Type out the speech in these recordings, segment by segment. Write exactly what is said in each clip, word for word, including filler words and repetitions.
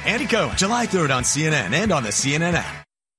Andy Cohen, July third on C N N and on the C N N app.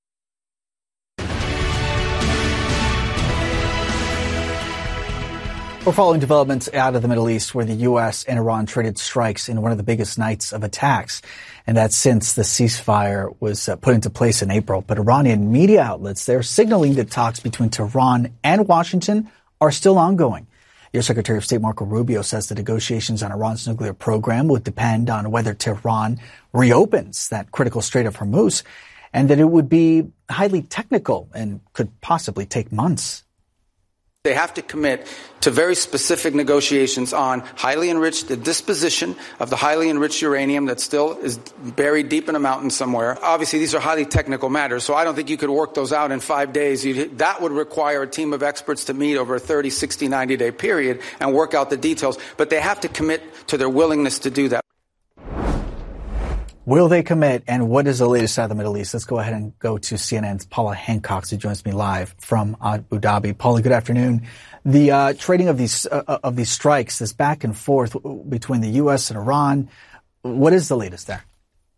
We're following developments out of the Middle East where the U S and Iran traded strikes in one of the biggest nights of attacks. And that's since the ceasefire was uh, put into place in April. But Iranian media outlets, they're signaling that talks between Tehran and Washington are still ongoing. U S Secretary of State Marco Rubio says the negotiations on Iran's nuclear program would depend on whether Tehran reopens that critical Strait of Hormuz, and that it would be highly technical and could possibly take months. They have to commit to very specific negotiations on highly enriched, the disposition of the highly enriched uranium that still is buried deep in a mountain somewhere. Obviously, these are highly technical matters, so I don't think you could work those out in five days. You'd, that would require a team of experts to meet over a thirty, sixty, ninety-day period and work out the details. But they have to commit to their willingness to do that. Will they commit, and what is the latest out of the Middle East? Let's go ahead and go to C N N's Paula Hancock, who joins me live from Abu Dhabi. Paula, good afternoon. The uh, trading of these uh, of these strikes, this back and forth between the U S and Iran, what is the latest there?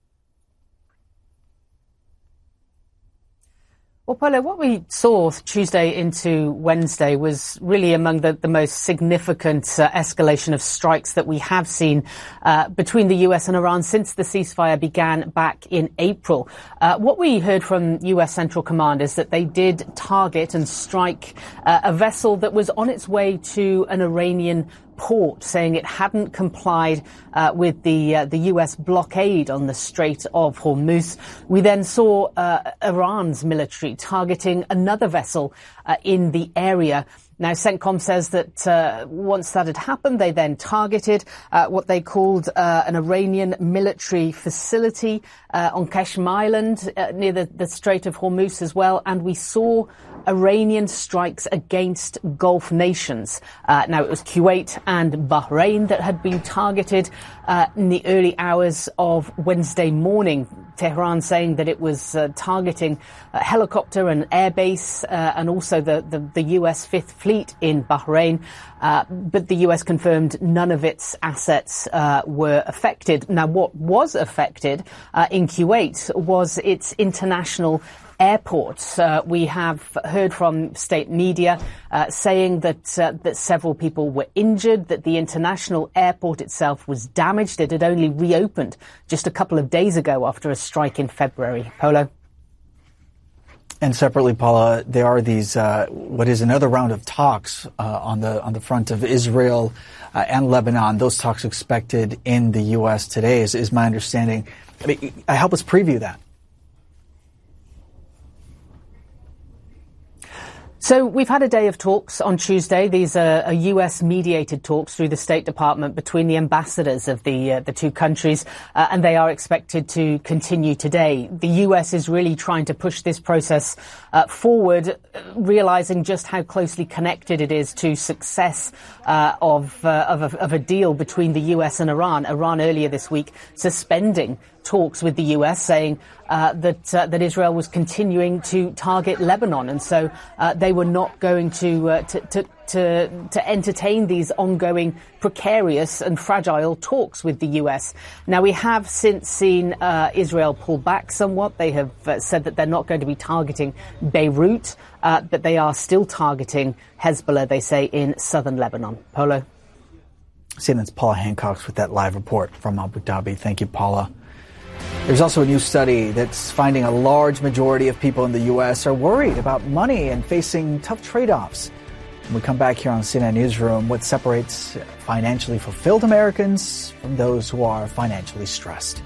Well, Paulo, what we saw Tuesday into Wednesday was really among the, the most significant uh, escalation of strikes that we have seen uh, between the U S and Iran since the ceasefire began back in April. Uh, what we heard from U S Central Command is that they did target and strike uh, a vessel that was on its way to an Iranian port, saying it hadn't complied uh, with the uh, the U S blockade on the Strait of Hormuz. We then saw uh, Iran's military targeting another vessel uh, in the area. Now, CENTCOM says that uh, once that had happened, they then targeted uh, what they called uh, an Iranian military facility uh, on Qashm Island uh, near the, the Strait of Hormuz as well. And we saw Iranian strikes against Gulf nations. Uh, now, it was Kuwait and Bahrain that had been targeted uh, in the early hours of Wednesday morning. Tehran saying that it was uh, targeting a helicopter and airbase uh, and also the, the, the U S Fifth Fleet in Bahrain. Uh, but the U S confirmed none of its assets uh, were affected. Now, what was affected uh, in Kuwait was its international airports. Uh, we have heard from state media uh, saying that uh, that several people were injured, that the international airport itself was damaged. It had only reopened just a couple of days ago after a strike in February. Polo. And separately, Paula, there are these uh, what is another round of talks uh, on the on the front of Israel uh, and Lebanon. Those talks expected in the U S today, is, is my understanding. I mean, help us preview that. So we've had a day of talks on Tuesday. These are U S-mediated talks through the State Department between the ambassadors of the uh, the two countries, uh, and they are expected to continue today. The U S is really trying to push this process uh, forward, realizing just how closely connected it is to success uh, of, uh, of, a, of a deal between the U S and Iran. Iran earlier this week suspending talks with the U S, saying uh, that uh, that Israel was continuing to target Lebanon, and so uh, they were not going to, uh, to to to to entertain these ongoing precarious and fragile talks with the U S. Now, we have since seen uh, Israel pull back somewhat. They have uh, said that they're not going to be targeting Beirut, uh, but they are still targeting Hezbollah, they say, in southern Lebanon. Polo. C N N's Paula Hancock with that live report from Abu Dhabi. Thank you, Paula. There's also a new study that's finding a large majority of people in the U S are worried about money and facing tough trade-offs. When we come back here on C N N Newsroom, what separates financially fulfilled Americans from those who are financially stressed.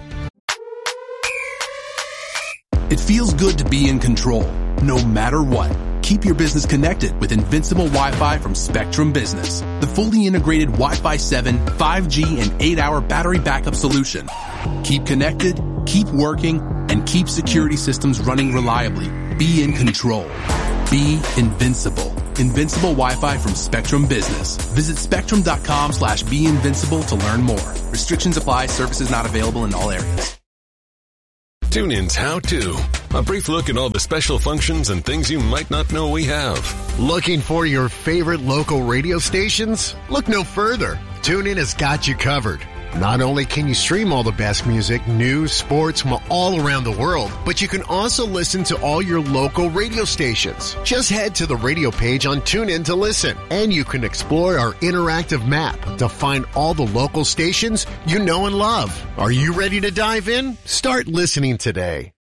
It feels good to be in control, no matter what. Keep your business connected with Invincible Wi-Fi from Spectrum Business, the fully integrated Wi-Fi seven, five G, and eight hour battery backup solution. Keep connected, keep working, and keep security systems running reliably. Be in control. Be invincible. Invincible Wi-Fi from Spectrum Business. Visit spectrum.com slash be invincible to learn more. Restrictions apply. Services not available in all areas. TuneIn's How To. A brief look at all the special functions and things you might not know we have. Looking for your favorite local radio stations? Look no further. TuneIn has got you covered. Not only can you stream all the best music, news, sports from all around the world, but you can also listen to all your local radio stations. Just head to the radio page on TuneIn to listen, and you can explore our interactive map to find all the local stations you know and love. Are you ready to dive in? Start listening today.